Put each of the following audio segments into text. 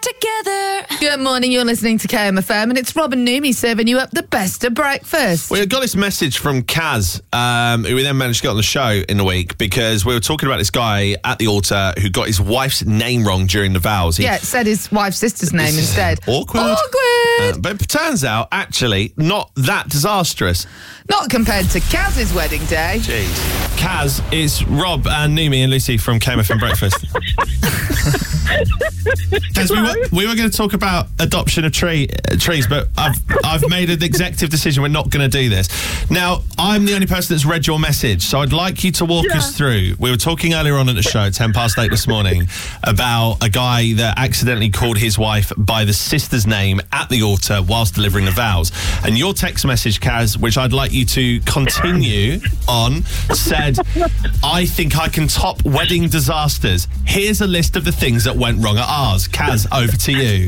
together. Good morning, you're listening to KMFM and it's Rob and Noomi serving you up the best of breakfast. We got this message from Kaz, who we then managed to get on the show in the week because we were talking about this guy at the altar who got his wife's name wrong during the vows. Yeah, it said his wife's sister's name instead. Awkward. Awkward. But it turns out, actually, not that disastrous. Not compared to Kaz's wedding day. Jeez. Kaz, it's Rob and Noomi and Lucy from KMFM Breakfast. Kaz, we were going to talk about adoption of trees, but I've made an executive decision. We're not going to do this. Now, I'm the only person that's read your message, so I'd like you to walk us through. We were talking earlier on at the show, 8:10 this morning, about a guy that accidentally called his wife by the sister's name at the altar whilst delivering the vows. And your text message, Kaz, which I'd like you to continue on, said, I think I can top wedding disasters. Here's a list of the things that went wrong at ours. Kaz, over to you.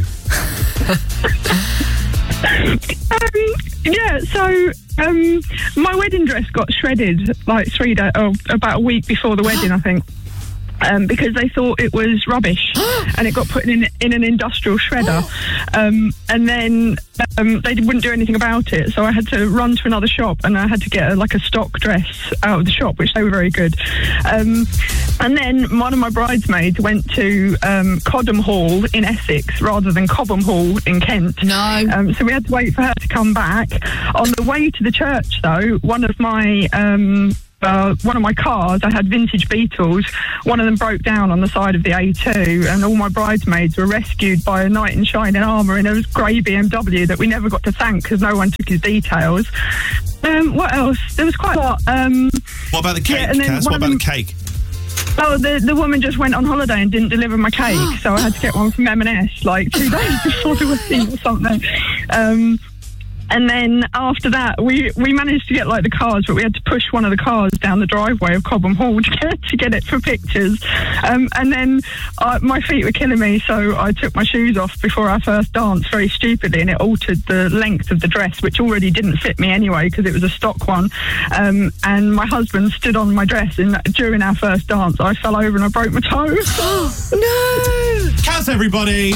My wedding dress got shredded like about a week before the wedding, I think. Because they thought it was rubbish and it got put in an industrial shredder. And then they wouldn't do anything about it. So I had to run to another shop and I had to get a stock dress out of the shop, which they were very good. And then one of my bridesmaids went to Cobham Hall in Essex rather than Cobham Hall in Kent. No. So we had to wait for her to come back. On the way to the church, though, one of my cars, I had vintage Beetles, one of them broke down on the side of the A2 and all my bridesmaids were rescued by a knight in shining armour in a grey BMW that we never got to thank because no one took his details. What else? There was quite a lot. What about the cake, Kaz? What about the cake? Oh, the woman just went on holiday and didn't deliver my cake, so I had to get one from M&S like 2 days before the wedding or something. And then after that, we managed to get the cars, but we had to push one of the cars down the driveway of Cobham Hall to get it for pictures. And then my feet were killing me, so I took my shoes off before our first dance very stupidly, and it altered the length of the dress, which already didn't fit me anyway because it was a stock one. And my husband stood on my dress, and during our first dance, I fell over and I broke my toe. No! Kaz, everybody!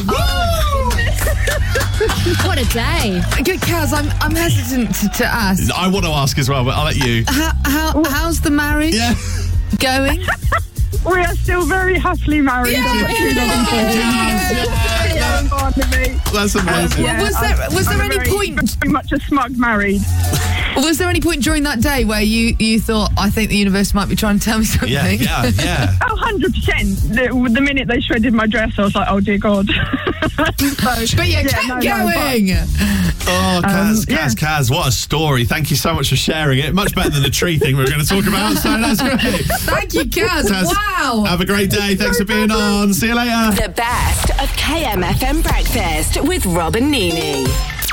What a day. Good, Kaz, I'm hesitant to ask. I want to ask as well, but I'll let you. How's the marriage going? We are still very happily married. That's amazing. Was there any point? Very much a smug married. Was there any point during that day where you thought, I think the universe might be trying to tell me something? Yeah. Oh, 100%. The minute they shredded my dress, I was like, oh dear God. But you kept going. Oh, Kaz, what a story. Thank you so much for sharing it. Much better than the tree thing we were going to talk about, so that's great. Thank you, Kaz. Wow. Have a great day. Thanks for being on. See you later. The best of KMFM Breakfast with Rob and Nini.